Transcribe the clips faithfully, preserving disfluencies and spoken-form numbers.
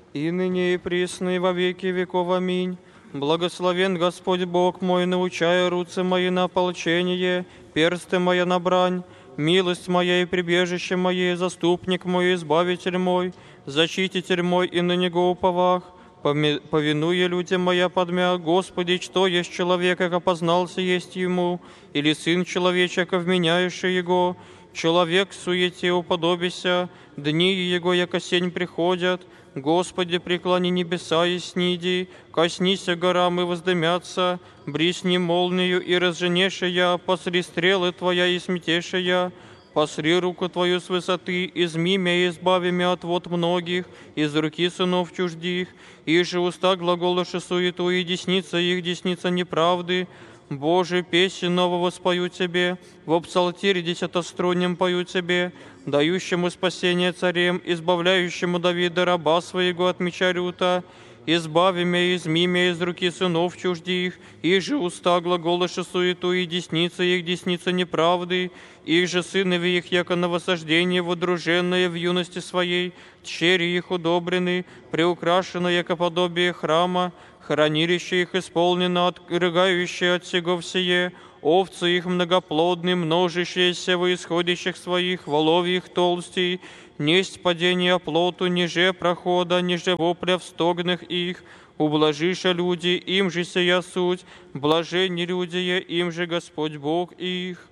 и ныне и присно и во веки веков. Аминь. Благословен Господь Бог мой, научая руцы мои на ополчение, персты моя на брань, милость моя и прибежище мое, заступник мой, избавитель мой, защититель мой, и на него уповах. Повинуя людям моя подмя, Господи, что есть человек, как опознался есть ему, или сын человечек, вменяющий его, человек в суете уподобися, дни его, яко сень приходят. Господи, преклони небеса и сниди, коснися горам и воздымятся, брисни молнию и разженешия, посри стрелы Твоя и сметешия, посри руку Твою с высоты, изми мя и избави мя от вод многих, из руки сынов чуждих, и же уста глаголоши суету, и десница их, десница неправды. Боже, песнь нового спою Тебе, в псалтире десятоструннем пою Тебе, дающему спасение царем, избавляющему Давида, раба своего от меча люта, избави мя, изми мя из руки сынов чуждих, их же уста глаголоши суету, и десница их, десница неправды, их же сынови их, яко на восхождение водруженное в юности своей, тщери их удобрены, приукрашено, яко подобие храма, хранилище их исполнено, отрыгающее от сего всее, овцы их многоплодны, множащиеся во исходящих своих, волови их толстей, несть падения оплоту, ниже прохода, ниже вопля в стогнах их, ублажиша люди, им же сия суть, блаженни люди, им же Господь Бог их.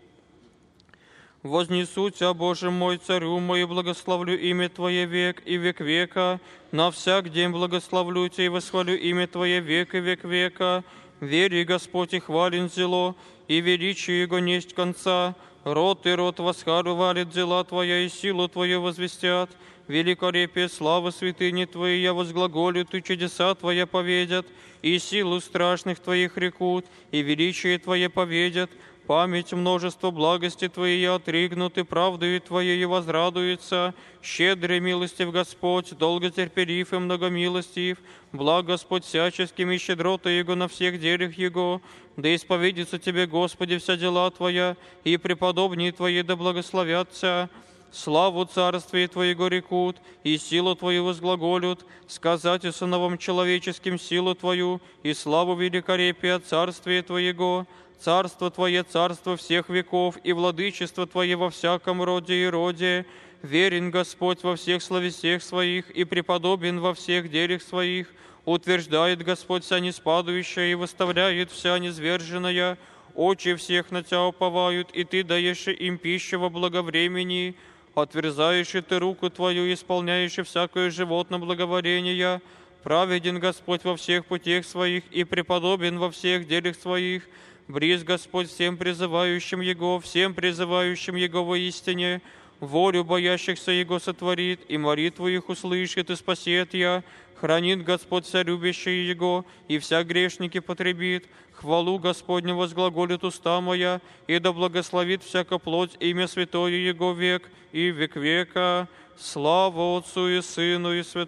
Вознесу Тебя, Боже мой, Царю мой, и благословлю имя Твое век и век века. На всяк день благословлю Тебя и восхвалю имя Твое век и век века. Вери, Господь, и хвален зело, и величие Его несть конца. Род и род восхвалит дела Твоя, и силу Твою возвестят. Великолепие славы святыни Твоей я возглаголю, и чудеса Твоя поведят, и силу страшных Твоих рекут, и величие Твое поведят. Память множества благости Твоей отригнут, и правдою Твоей возрадуется. Щедрый милостив Господь, долготерпелив и многомилостив, благ Господь всяческим, и щедрота Его на всех делах Его. Да исповедится Тебе, Господи, вся дела Твоя, и преподобнее Твои да благословятся. Славу царствия Твоего рекут, и силу Твою возглаголют, сказать и сыновам человеческим силу Твою, и славу великолепия царствия Твоего. Царство Твое, царство всех веков, и владычество Твое во всяком роде и роде. Верен Господь во всех словесях Своих, и преподобен во всех делах Своих. Утверждает Господь вся неспадающая, и выставляет вся низверженная. Очи всех на Тебя уповают, и Ты даешь им пищу во благовремени. Отверзаешь и Ты руку Твою, исполняешь всякое животное благоволение. Праведен Господь во всех путях Своих, и преподобен во всех делах Своих. Близ Господь всем призывающим Его, всем призывающим Его во истине, волю боящихся Его сотворит, и молитву их услышит, и спасет я. Хранит Господь вся любящая Его, и вся грешники потребит. Хвалу Господню возглаголит уста моя, и да благословит всяка плоть имя святое Его век и век века. Слава Отцу и Сыну и Святому.